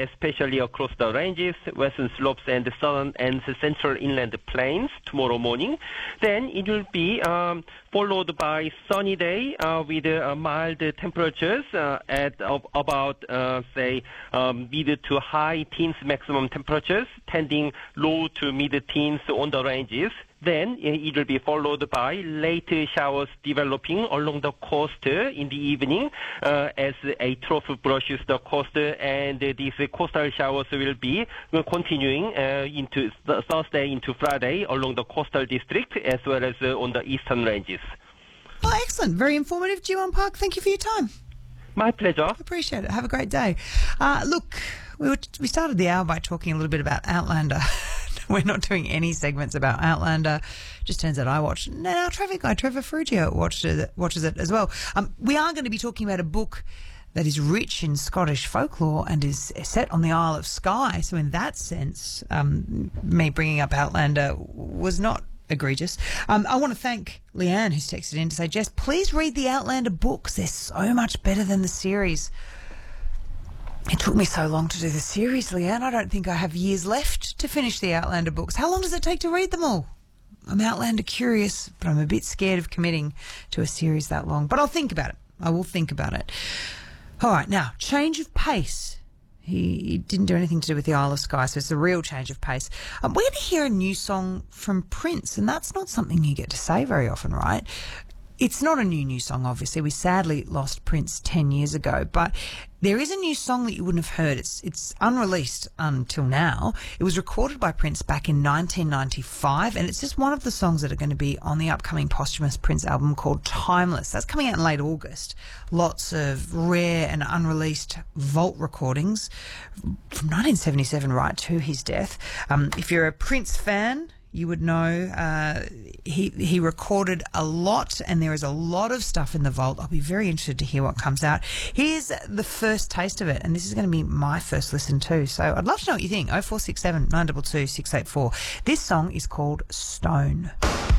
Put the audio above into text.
especially across the ranges, western slopes, and the southern and the central inland plains tomorrow morning. Then it will be followed by sunny day with mild temperatures at about, mid to high teens maximum temperatures, tending low to mid-teens on the ranges. Then it will be followed by late showers developing along the coast in the evening as a trough brushes the coast, and these coastal showers will be continuing into Thursday into Friday along the coastal district as well as on the eastern ranges. Oh, excellent. Very informative, Ji-won Park. Thank you for your time. My pleasure. Appreciate it. Have a great day. Look, we started the hour by talking a little bit about Outlander. We're not doing any segments about Outlander. Just turns out I watched it. And our traffic guy, Trevor Ferruggio, watches it as well. We are going to be talking about a book that is rich in Scottish folklore and is set on the Isle of Skye. So in that sense, me bringing up Outlander was not egregious. I want to thank Leanne, who's texted in to say, Jess, please read the Outlander books. They're so much better than the series. It took me so long to do the series, Leanne. I don't think I have years left to finish the Outlander books. How long does it take to read them all? I'm Outlander curious, but I'm a bit scared of committing to a series that long. But I'll think about it. I will think about it. All right, now, change of pace. He didn't do anything to do with the Isle of Skye, so it's a real change of pace. We're going to hear a new song from Prince, and that's not something you get to say very often, right? It's not a new song, obviously. We sadly lost Prince 10 years ago, but there is a new song that you wouldn't have heard. It's unreleased until now. It was recorded by Prince back in 1995, and it's just one of the songs that are going to be on the upcoming posthumous Prince album called Timeless. That's coming out in late August. Lots of rare and unreleased vault recordings from 1977 right to his death. If you're a Prince fan, you would know he recorded a lot, and there is a lot of stuff in the vault. I'll be very interested to hear what comes out. Here's the first taste of it, and this is going to be my first listen too. So I'd love to know what you think. 0467 922 684. This song is called Stone.